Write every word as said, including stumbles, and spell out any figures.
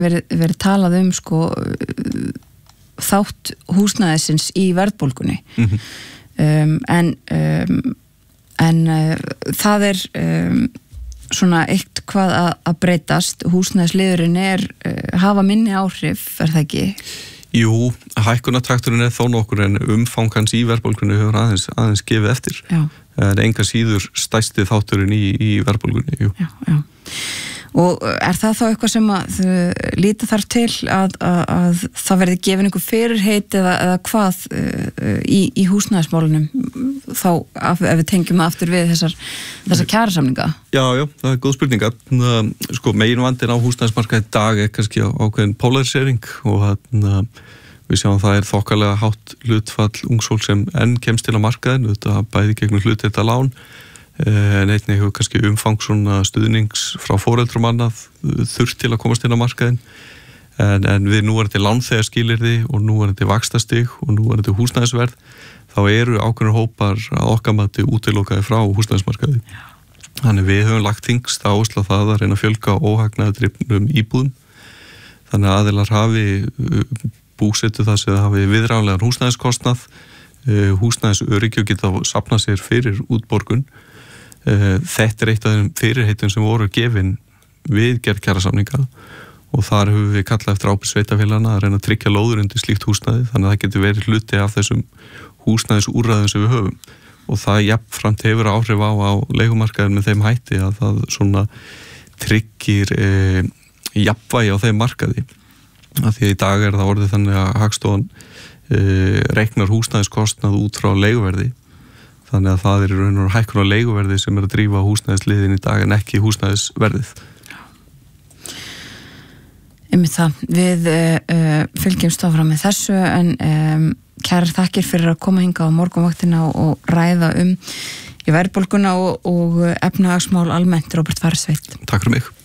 verið, verið talað um sko þátt húsnæðisins í verðbólgunni mm-hmm. um, en um, en uh, það er um, svona eitt hvað að, að breytast húsnæðisliðurinn er uh, hafa minni áhrif, er það ekki? Jú, hækkunartakturinn er þó nokkur en umfang hans í verðbólgunni hefur aðeins, aðeins gefið eftir. Já. En enga síður stærsti þátturinn í, í verðbólgunni, jú. Já, já. Og er það þá eitthvað sem að þau líta þarf til að, að, að það verði gefin einhver fyrirheit eða, eða hvað uh, í, í húsnæðismálunum þá ef við tengjum aftur við þessar, þessar kjarasamninga? Já, já, það er góð spurning. Sko, megin vandinn á húsnæðismarkaði í dag er kannski ákveðin polarisering og þarna við sjáum það er þokkalega hátt hlutfall ungsfólk sem enn kemst til að markaðin, þetta bæði gegnum hlutdeilda lán en einnig hefur kannski umfang svona stuðnings frá foreldrum annað þurft til að komast inn á markaðin en, en við nú er þetta lánþegarskilyrði og nú er þetta vaxtastig og nú er þetta húsnæðisverð þá eru ákveðnir hópar að okkar mati útilokaði frá húsnæðismarkaði. Þannig við höfum lagt þyngst áherslu á það að reyna að fjölga óhagnaðardrifnum íbúðum þannig að aðilar hafi búsetu það sem hafi viðráðlegan húsnæðiskostnað húsnæðisöryggi og geta safnað sér fyrir útborgun. Þetta er eitt af þeim fyrirheitum sem voru gefin við gerð kjarasamninga og þar höfum við kallað eftir ábyrgð sveitarfélaganna að reyna að tryggja lóður undir slíkt húsnæði þannig að það getur verið hluti af þessum húsnæðisúrræðum sem við höfum og það jafnframt hefur áhrif á, á leigumarkaðin með þeim hætti að það svona tryggir e, jafnvægi á þeim markaði af því að í dag er það orðið þannig að Hagstofan e, reiknar húsnæðiskostnað út frá leiguverði þannig að það er í raun og hækkun á leiguverði sem er að drífa húsnæðisliðin í dag en ekki húsnæðisverðið. Einmitt það, við uh, fylgjumst áfram með þessu en um, kærar þakkir fyrir að koma hinga á morgunvaktina og, og ræða um í verðbólguna og, og efnahagsmál almennt, Róbert Farsveit. Takk fyrir mig.